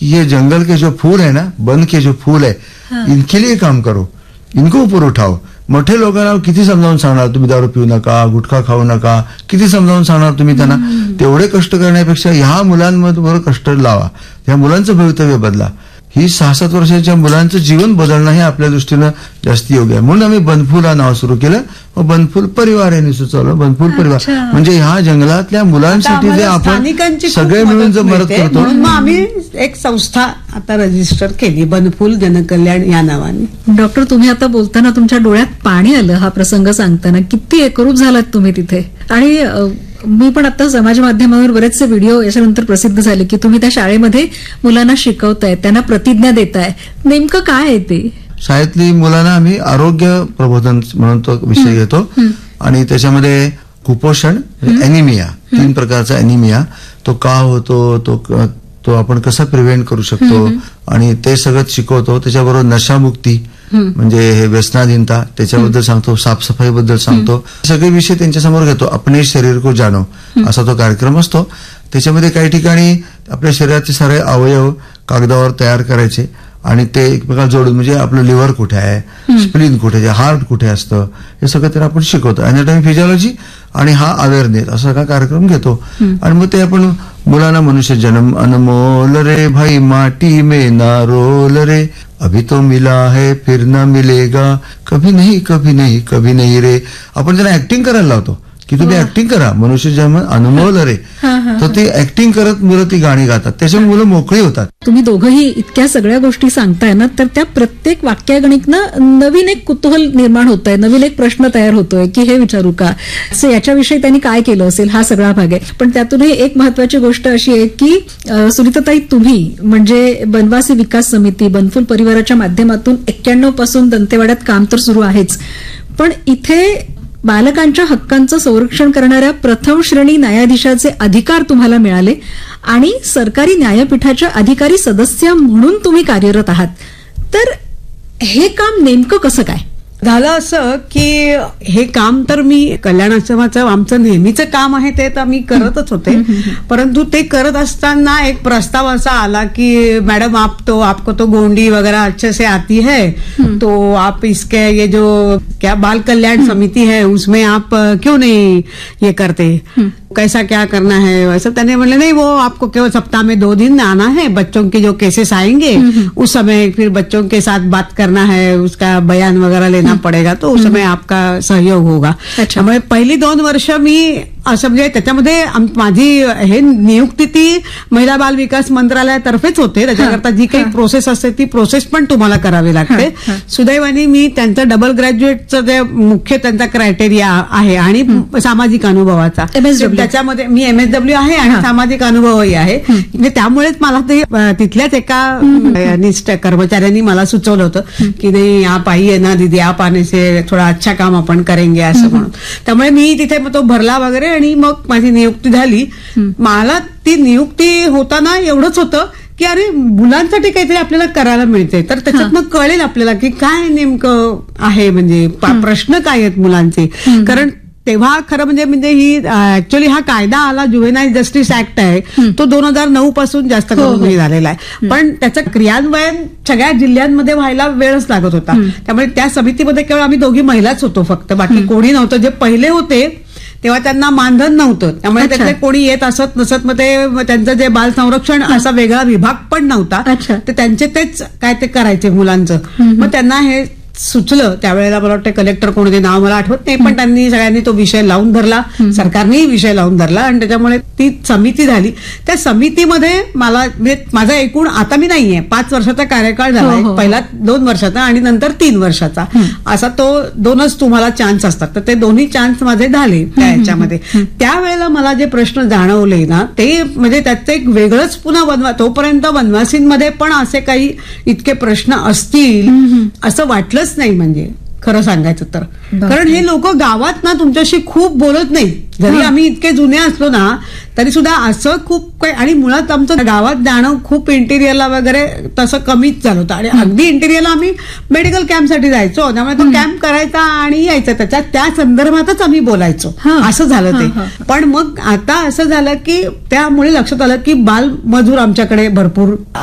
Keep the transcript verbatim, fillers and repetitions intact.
कि ये जंगल के जो फूल है ना, वन के जो फूल है, इनके लिए काम करो, इनको ऊपर उठाओ. मोठे लोकांना किती समजावून सांगणार तुम्ही दारू पिऊ नका, गुटखा खाऊ नका, किती समजावून सांगणार तुम्ही त्यांना. तेवढे कष्ट करण्यापेक्षा ह्या मुलांमध्ये कष्ट लावा, ह्या मुलांचं भवितव्य बदला. ही सहा सात वर्षाच्या मुलांचं जीवन बदलणं हे आपल्या दृष्टीनं जास्त योग्य आहे. म्हणून आम्ही बनफूल हा नाव सुरू केलं. मग बनफूल परिवार यांनी सुचवलं. बनफूल परिवार म्हणजे ह्या जंगलातल्या मुलांसाठी जे आपण सगळे मिळून जो मदत करतो, म्हणून आम्ही एक संस्था आता रजिस्टर केली, बनफूल जनकल्याण या नावाने. डॉक्टर, तुम्ही आता बोलताना तुमच्या डोळ्यात पाणी आलं हा प्रसंग सांगताना. किती एकरूप झालात तुम्ही तिथे. आणि मी पण आता समाज माध्यमावर बरेचसे व्हिडिओ याच्यानंतर प्रसिद्ध झाले की तुम्ही त्या शाळेमध्ये मुलांना शिकवताय, त्यांना प्रतिज्ञा देताय. नेमकं काय आहे ते? शाळेतली मुलांना आम्ही आरोग्य प्रबोधन म्हणून तो विषय घेतो आणि त्याच्यामध्ये कुपोषण, एनिमिया, तीन प्रकारचा एनिमिया, तो का होतो, तो तो आपण कसा प्रिव्हेंट करू शकतो आणि ते सगळं शिकवतो. त्याच्याबरोबर नशामुक्ती म्हणजे हे व्यसनाधीनता त्याच्याबद्दल सांगतो, साफसफाईबद्दल सांगतो. सगळे विषय त्यांच्यासमोर घेतो. अपने शरीर को जानो असा तो कार्यक्रम असतो. त्याच्यामध्ये काही ठिकाणी आपल्या शरीराचे सारे अवयव कागदावर तयार करायचे आणि ते एकमेकाला जोडून, म्हणजे आपलं लिव्हर कुठे आहे, स्प्लीन कुठे आहे, हार्ट कुठे असतं, हे सगळं त्यांना आपण शिकवतो. अॅनाटॉमी, फिजिओलॉजी आणि हा अवेअरनेस असा का कार्यक्रम घेतो. आणि मग ते आपण मुलांना मनुष्य जन्म अनमोल रे भाई माटी में ना रोल रे, अभी तो मिला है फिर ना मिलेगा, कभी नहीं कभी नहीं कभी नहीं रे. आपण त्यांना ऍक्टिंग करायला लावतो की तुम्ही ऍक्टिंग करा, मनुष्य जन्म अनमोल रे. तर ते ऍक्टिंग करत मुलं ती गाणी गातात, त्याच्यामुळे मुलं मोकळी होतात. तुम्ही दोघंही इतक्या सगळ्या गोष्टी सांगताय ना, तर त्या प्रत्येक वाक्यागणिकनं नवीन एक कुतूहल निर्माण होत आहे, नवीन एक प्रश्न तयार होतोय की हे विचारू का, असं याच्याविषयी त्यांनी काय केलं असेल, हा सगळा भाग आहे. पण त्यातूनही एक महत्वाची गोष्ट अशी आहे की सुनीताताई, तुम्ही म्हणजे बनवासी विकास समिती, बनफूल परिवाराच्या माध्यमातून एक्क्याण्णव पासून दंतेवाड्यात काम तर सुरू आहेच, पण इथे बालकांच्या हक्कांचं संरक्षण करणाऱ्या प्रथम श्रेणी न्यायाधीशाचे अधिकार तुम्हाला मिळाले आणि सरकारी न्यायपीठाच्या अधिकारी सदस्य म्हणून तुम्ही कार्यरत आहात. तर हे काम नेमकं कसं काय झालं? असं की हे काम तर मी कल्याण आश्रमाचं आमचं नेहमीचं काम आहे ते तर मी करतच होते, परंतु ते करत असताना एक प्रस्ताव असा आला की मॅडम आप तो आपको तो गोंडी वगैरह अच्छे से आती है, तो आप इसके ये जो क्या बाल कल्याण समिति है उसमें आप क्यों नहीं ये करते, कैसा क्या करना है वैसा. त्याने बोले नहीं, वो आपको केवल सप्ताह में दो दिन आना है, बच्चों के जो केसेस आएंगे उस समय फिर बच्चों के साथ बात करना है, उसका बयान वगैरह लेना पड़ेगा, तो उस समय आपका सहयोग होगा. त्यामुळे पहिली दोन वर्ष मी असं म्हणजे त्याच्यामध्ये माझी हे नियुक्ती ती महिला बाल विकास मंत्रालयातर्फेच होते. त्याच्याकरता जी काही प्रोसेस असते ती प्रोसेस पण तुम्हाला करावी लागते. सुदैवाने मी त्यांचं डबल ग्रॅज्युएटचं जे मुख्य त्यांचा क्रायटेरिया आहे आणि सामाजिक अनुभवाचा, त्याच्यामध्ये मी एमएसडब्ल्यू आहे आणि सामाजिक अनुभवही आहे. म्हणजे त्यामुळेच मला ते तिथल्याच एका निष्ठ कर्मचाऱ्यांनी मला सुचवलं होतं की नाही आप आइए ना दीदी, आप आने से थोडा अच्छा काम आपण करेंगे असं म्हणून. त्यामुळे मी तिथे तो भरला वगैरे आणि मग माझी नियुक्ती झाली. मला ती नियुक्ती होताना एवढंच होतं की अरे मुलांसाठी काहीतरी आपल्याला करायला मिळते, तर त्याच्यातनं कळेल आपल्याला की काय नेमकं आहे, म्हणजे प्रश्न काय आहेत मुलांचे. कारण तेव्हा खरं म्हणजे म्हणजे ही ऍक्च्युअली हा कायदा आला, जुव्हेनाईल जस्टिस ऍक्ट आहे, तो दोन हजार नऊ पासून जास्त करून झालेला आहे, पण त्याचं क्रियान्वयन सगळ्या जिल्ह्यांमध्ये व्हायला वेळच लागत होता. त्यामुळे त्या समितीमध्ये केवळ आम्ही दोघी महिलाच होतो फक्त, बाकी कोणी नव्हतं. जे पहिले होते तेव्हा त्यांना मानधन नव्हतं, त्यामुळे त्यातले कोणी येत असत नसत, मग ते त्यांचं जे बाल संरक्षण असा वेगळा विभाग पण नव्हता, तर त्यांचे तेच काय ते करायचे मुलांचं. मग त्यांना हे सुचलं त्यावेळेला, मला वाटतं कलेक्टर कोणते नाव मला आठवत नाही, पण त्यांनी सगळ्यांनी तो विषय लावून धरला, सरकारनेही विषय लावून धरला आणि त्याच्यामुळे ती समिती झाली. त्या समितीमध्ये मला माझा एकूण आता मी नाहीये, पाच वर्षाचा कार्यकाळ झाला, पहिला दोन वर्षाचा आणि नंतर तीन वर्षाचा असा तो दोनच तुम्हाला चान्स असतात, तर ते दोन्ही चान्स माझे झाले त्या याच्यामध्ये. त्यावेळेला मला जे प्रश्न जाणवले ना ते म्हणजे त्याचं एक वेगळंच पुन्हा बनवा, तोपर्यंत वनवासींमध्ये पण असे काही इतके प्रश्न असतील असं वाटलं नाही, म्हणजे खरं सांगायचं तर. कारण हे लोक गावात ना तुमच्याशी खूप बोलत नाही, जरी आम्ही इतके जुने असलो ना तरी सुद्धा असं खूप काही. आणि मुळात आमचं गावात जाणं खूप इंटिरियरला वगैरे तसं कमीच झालं होतं, आणि अगदी इंटिरियरला आम्ही मेडिकल कॅम्पसाठी जायचो, त्यामुळे तो कॅम्प करायचा आणि यायचा, त्याच्या त्या संदर्भातच आम्ही बोलायचो, असं झालं ते. पण मग आता असं झालं की त्यामुळे लक्षात आलं की बाल मजूर आमच्याकडे भरपूर